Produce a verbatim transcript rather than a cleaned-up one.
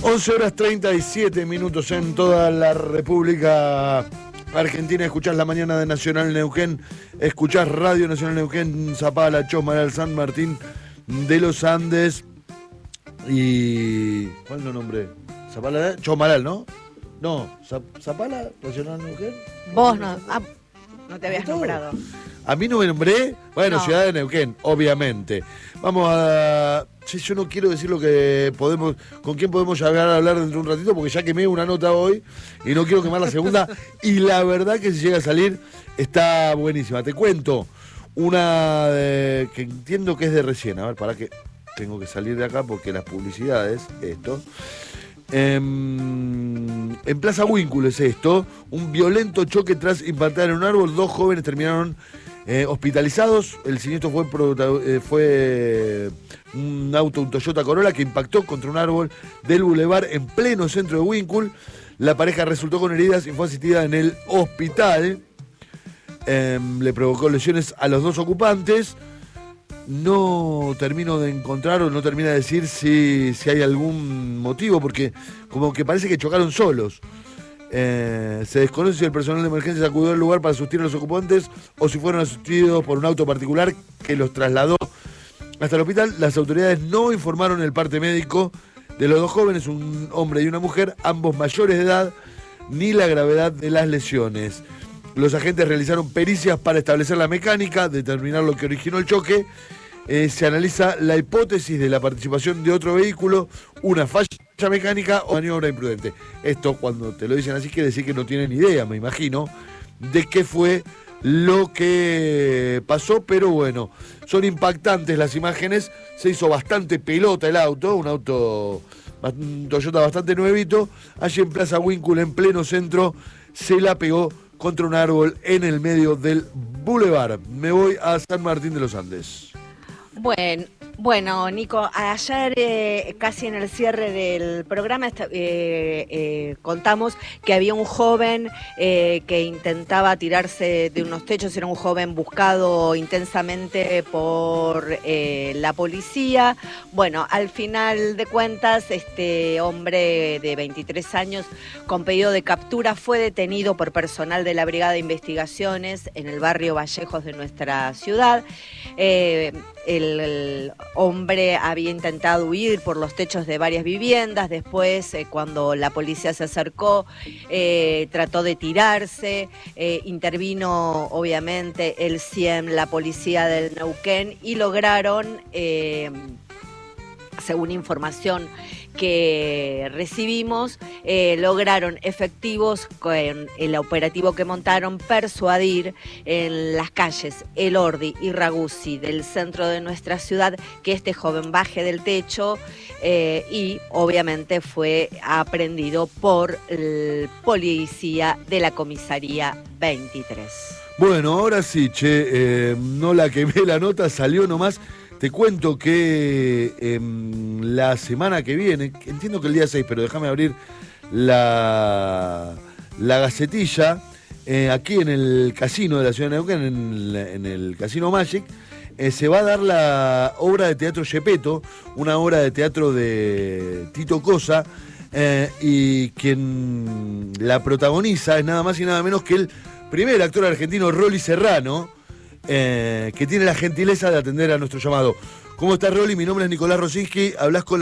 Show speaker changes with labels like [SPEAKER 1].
[SPEAKER 1] once horas treinta y siete minutos en toda la República Argentina. Escuchás La Mañana de Nacional Neuquén, escuchás Radio Nacional Neuquén, Zapala, Chosmalal, San Martín de los Andes y... ¿cuál lo nombré? Zapala, Chosmalal, ¿no? No, Zapala, Nacional Neuquén.
[SPEAKER 2] Vos no, ah, no te habías
[SPEAKER 1] ¿Todo?
[SPEAKER 2] nombrado.
[SPEAKER 1] A mí no me nombré, bueno,
[SPEAKER 2] No.
[SPEAKER 1] Ciudad de Neuquén, obviamente. Vamos a... Sí, yo no quiero decir lo que podemos, con quién podemos llegar a hablar dentro de un ratito, porque ya quemé una nota hoy y no quiero quemar la segunda. Y la verdad que si llega a salir, está buenísima. Te cuento una de- que entiendo que es de recién. A ver, para que tengo que salir de acá porque las publicidades, esto. En, en Plaza Huínculo es esto, un violento choque tras impactar en un árbol, dos jóvenes terminaron eh, hospitalizados. El siniestro fue, prota- eh, fue un auto, un Toyota Corolla que impactó contra un árbol del bulevar en pleno centro de Huínculo. La pareja resultó con heridas y fue asistida en el hospital. Eh, le provocó lesiones a los dos ocupantes. No termino de encontrar o no termina de decir si, si hay algún motivo, porque como que parece que chocaron solos. Eh, se desconoce si el personal de emergencia acudió al lugar para asistir a los ocupantes o si fueron asistidos por un auto particular que los trasladó hasta el hospital. Las autoridades no informaron el parte médico de los dos jóvenes, un hombre y una mujer, ambos mayores de edad, ni la gravedad de las lesiones. Los agentes realizaron pericias para establecer la mecánica, determinar lo que originó el choque. Eh, se analiza la hipótesis de la participación de otro vehículo, una falla mecánica o maniobra imprudente. Esto, cuando te lo dicen así, quiere decir que no tienen idea, me imagino, de qué fue lo que pasó, pero bueno, son impactantes las imágenes. Se hizo bastante pelota el auto, un auto, un Toyota bastante nuevito, allí en Plaza Huínculo, en pleno centro, se la pegó contra un árbol en el medio del bulevar. Me voy a San Martín de los Andes.
[SPEAKER 2] Bueno, bueno, Nico, ayer eh, casi en el cierre del programa esta- eh, eh, contamos que había un joven eh, que intentaba tirarse de unos techos, era un joven buscado intensamente por eh, la policía. Bueno, al final de cuentas, este hombre de veintitrés años con pedido de captura fue detenido por personal de la Brigada de Investigaciones en el barrio Vallejos de nuestra ciudad. Eh, El, el hombre había intentado huir por los techos de varias viviendas. Después, eh, cuando la policía se acercó, eh, trató de tirarse. Eh, intervino, obviamente, el C I E M, la policía del Neuquén, y lograron, eh, según información que recibimos, eh, lograron efectivos con el operativo que montaron persuadir en las calles Elordi y Ragusi del centro de nuestra ciudad que este joven baje del techo eh, y obviamente fue aprehendido por el policía de la comisaría veintitrés.
[SPEAKER 1] Bueno, ahora sí, che, eh, no la quemé la nota, salió nomás. Te cuento que eh, la semana que viene, entiendo que el día seis, pero déjame abrir la, la gacetilla, eh, aquí en el casino de la ciudad de Neuquén, en, la- en el Casino Magic, eh, se va a dar la obra de teatro Gepetto, una obra de teatro de Tito Cosa, eh, y quien la protagoniza es nada más y nada menos que el primer actor argentino, Rolly Serrano, Eh, que tiene la gentileza de atender a nuestro llamado. ¿Cómo estás, Rolly? Mi nombre es Nicolás Rosinski, hablas con la